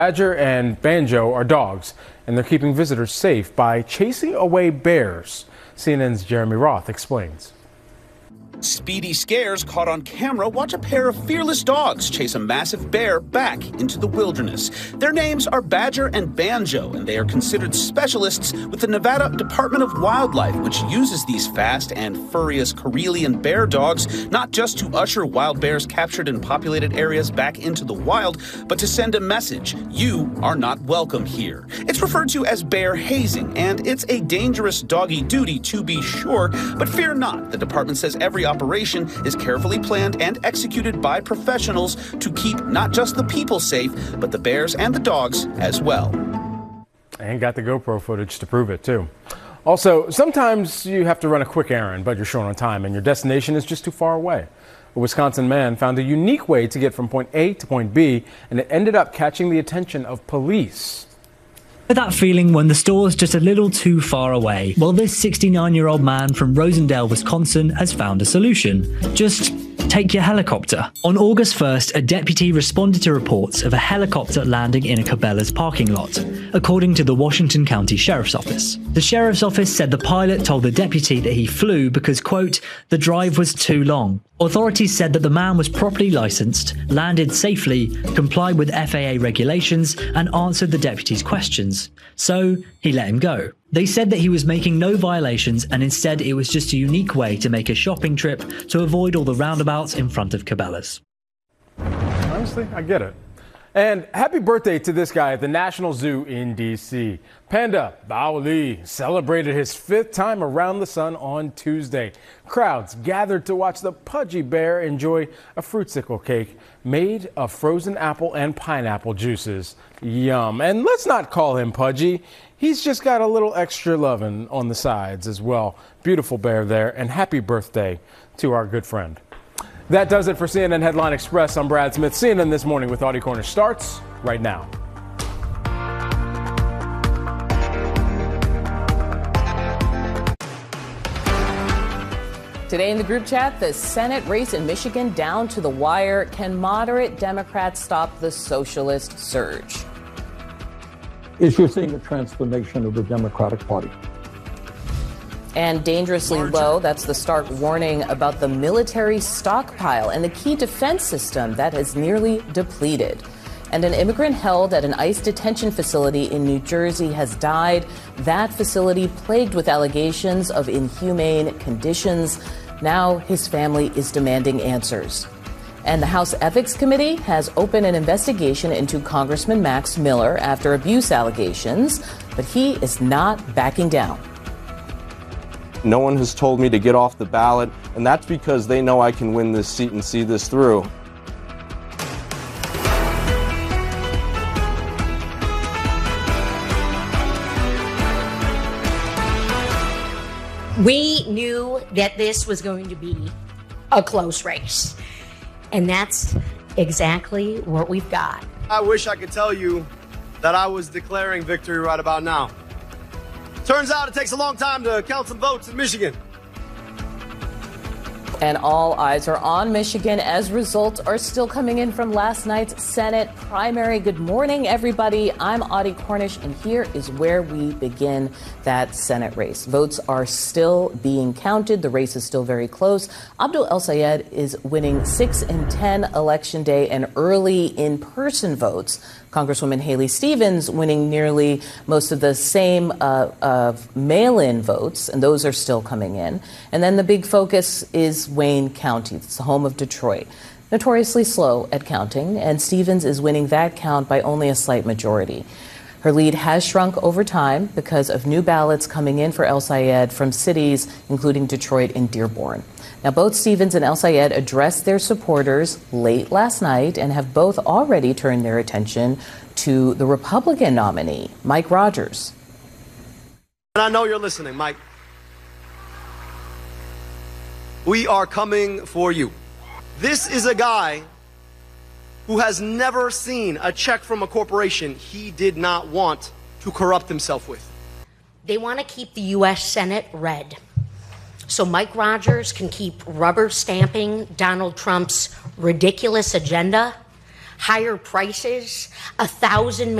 Badger and Banjo are dogs, and they're keeping visitors safe by chasing away bears. CNN's Jeremy Roth explains. Speedy Scares caught on camera watch a pair of fearless dogs chase a massive bear back into the wilderness. Their names are Badger and Banjo, and they are considered specialists with the Nevada Department of Wildlife, which uses these fast and furious Karelian bear dogs not just to usher wild bears captured in populated areas back into the wild, but to send a message: you are not welcome here. It's referred to as bear hazing, and it's a dangerous doggy duty to be sure, but fear not. The department says every operation is carefully planned and executed by professionals to keep not just the people safe, but the bears and the dogs as well. And got the GoPro footage to prove it, too. Also, sometimes you have to run a quick errand, but you're short on time and your destination is just too far away. A Wisconsin man found a unique way to get from point A to point B, and it ended up catching the attention of police. That feeling when the store's just a little too far away. Well, this 69-year-old man from Rosendale, Wisconsin has found a solution. Just take your helicopter. On August 1st, a deputy responded to reports of a helicopter landing in a Cabela's parking lot, according to the Washington County Sheriff's Office. The Sheriff's Office said the pilot told the deputy that he flew because, quote, the drive was too long. Authorities said that the man was properly licensed, landed safely, complied with FAA regulations, and answered the deputy's questions. So he let him go. They said that he was making no violations, and instead it was just a unique way to make a shopping trip to avoid all the roundabouts in front of Cabela's. Honestly, I get it. And happy birthday to this guy at the National Zoo in D.C. Panda Bao Li celebrated his 5th time around the sun on Tuesday. Crowds gathered to watch the pudgy bear enjoy a fruitsicle cake made of frozen apple and pineapple juices. Yum. And let's not call him pudgy. He's just got a little extra loving on the sides as well. Beautiful bear there, and happy birthday to our good friend. That does it for CNN Headline Express. I'm Brad Smith. CNN This Morning with Audie Cornish starts right now. Today in the group chat, the Senate race in Michigan down to the wire. Can moderate Democrats stop the socialist surge? Is you're seeing a transformation of the Democratic Party. And dangerously low, that's the stark warning about the military stockpile and the key defense system that has nearly depleted. And an immigrant held at an ICE detention facility in New Jersey has died. That facility plagued with allegations of inhumane conditions. Now his family is demanding answers. And the House Ethics Committee has opened an investigation into Congressman Max Miller after abuse allegations, but he is not backing down. No one has told me to get off the ballot, and that's because they know I can win this seat and see this through. We knew that this was going to be a close race, and that's exactly what we've got. I wish I could tell you that I was declaring victory right about now. Turns out it takes a long time to count some votes in Michigan. And all eyes are on Michigan as results are still coming in from last night's Senate primary. Good morning, everybody. I'm Audie Cornish, and here is where we begin that Senate race. Votes are still being counted. The race is still very close. Abdul El-Sayed is winning 6 in 10 Election Day and early in-person votes. Congresswoman Haley Stevens winning nearly most of the same mail-in votes, and those are still coming in. And then the big focus is Wayne County. It's the home of Detroit. Notoriously slow at counting, and Stevens is winning that count by only a slight majority. Her lead has shrunk over time because of new ballots coming in for El-Sayed from cities including Detroit and Dearborn. Now, both Stevens and El-Sayed addressed their supporters late last night and have both already turned their attention to the Republican nominee, Mike Rogers. And I know you're listening, Mike. We are coming for you. This is a guy who has never seen a check from a corporation he did not want to corrupt himself with. They want to keep the U.S. Senate red, so Mike Rogers can keep rubber stamping Donald Trump's ridiculous agenda. higher prices, 1,000